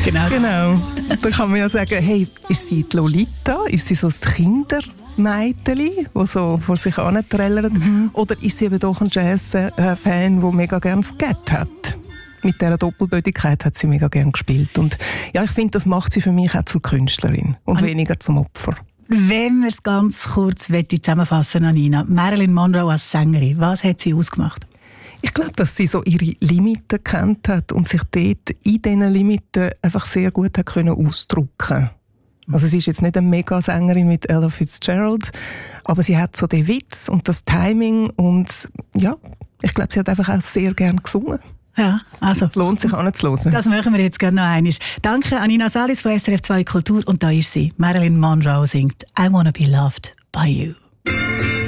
Genau. Da kann man ja sagen, hey, ist sie die Lolita? Ist sie so das Kindermädchen, das so vor sich hinträllert? Oder ist sie eben doch ein Jazz-Fan, der mega gerne Skat hat? Mit dieser Doppelbödigkeit hat sie mega gerne gespielt. Und ja, ich finde, das macht sie für mich auch zur Künstlerin und weniger zum Opfer. Wenn wir es ganz kurz zusammenfassen, Anina, Marilyn Monroe als Sängerin, was hat sie ausgemacht? Ich glaube, dass sie so ihre Limiten gekannt hat und sich dort in diesen Limiten einfach sehr gut hat können ausdrücken. Also sie ist jetzt nicht eine Megasängerin mit Ella Fitzgerald, aber sie hat so den Witz und das Timing und ja, ich glaube, sie hat einfach auch sehr gern gesungen. Ja, also. Es lohnt sich anzuhören. Das machen wir jetzt gerne noch einmal. Danke Anina Salis von SRF 2 Kultur und da ist sie. Marilyn Monroe singt I Wanna Be Loved by You.